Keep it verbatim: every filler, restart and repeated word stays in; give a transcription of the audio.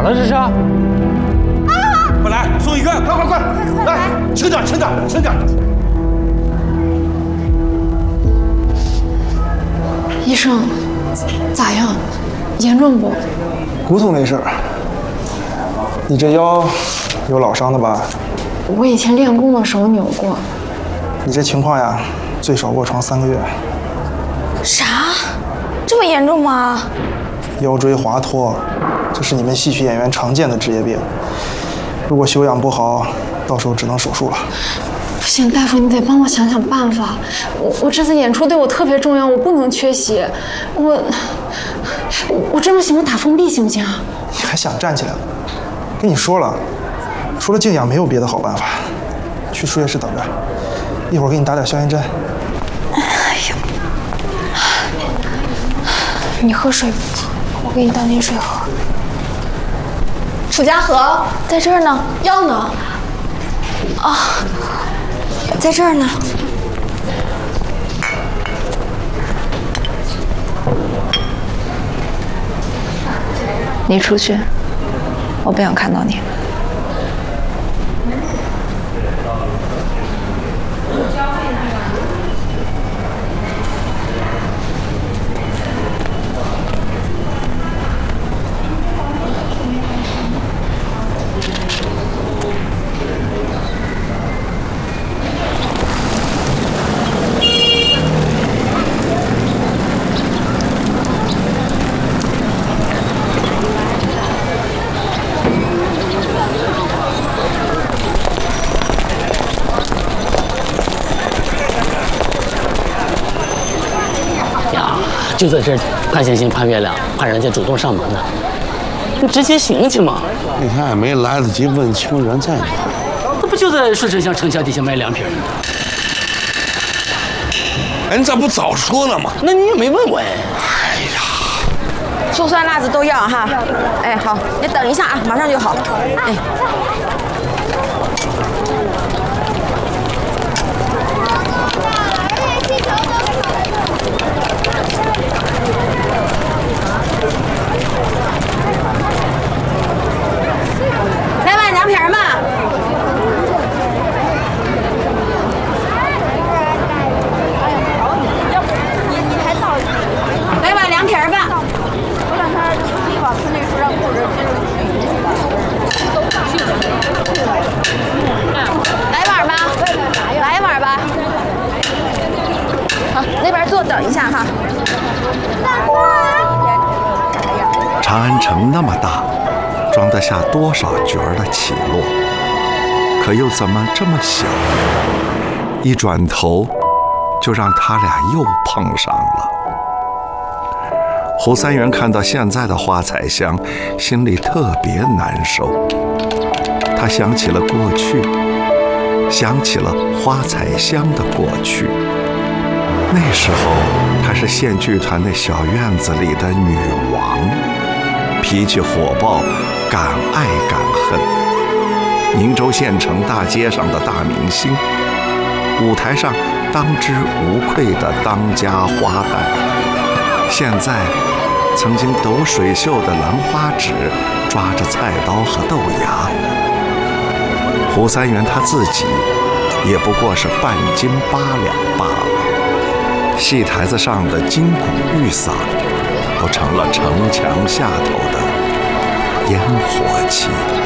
了？这是？啊！ 快来送医院！快快快！来，轻点，轻点，轻点！ 医生，咋样？严重不？ 骨头没事儿。你这腰有老伤的吧？ 我以前练功的时候扭过。 你这情况呀，最少卧床三个月。 啥？这么严重吗？ 腰椎滑脱，这是你们戏曲演员常见的职业病。如果休养不好，到时候只能手术了。 不行，大夫，你得帮我想想办法。我我这次演出对我特别重要，我不能缺席。我我这么行，我打封闭行不行？ 你还想站起来了？跟你说了，除了静养没有别的好办法。去输液室等着，一会儿给你打点消炎针。 哎呀，你喝水不？我给你倒点水喝。楚家河在这儿呢，药呢？啊，在这儿呢。你出去，我不想看到你。 就在这儿盼星星盼月亮，盼人家主动上门呢。你直接行去嘛！ 你看也没来得及问清人在哪， 那不就在顺城乡城墙底下卖凉皮吗？ 哎，你咋不早说了嘛？ 那你也没问我哎。 哎呀， 醋酸辣子都要哈。哎，好，你等一下啊，马上就好。哎。来碗凉皮嘛。来碗凉皮吧。我让他自己往村里说，让护士接着来碗吧，来一碗吧。好，那边坐等一下哈。 长安城那么大，装得下多少角儿的起落，可又怎么这么小？一转头，就让他俩又碰上了。胡三元看到现在的花彩香，心里特别难受。他想起了过去，想起了花彩香的过去。那时候，她是县剧团那小院子里的女王。脾气火爆，敢爱敢恨，宁州县城大街上的大明星，舞台上当之无愧的当家花旦。现在，曾经抖水袖的兰花指抓着菜刀和豆芽。胡三元他自己也不过是半斤八两罢了。戏台子上的金鼓玉嗓都成了城墙下头的烟火气。